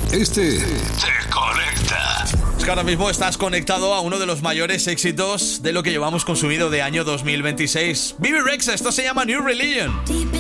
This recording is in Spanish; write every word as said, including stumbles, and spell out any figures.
Este te conecta. Es que ahora mismo estás conectado a uno de los mayores éxitos de lo que llevamos consumido de año dos mil veintiséis. Bebe Rexha, esto se llama New Religion.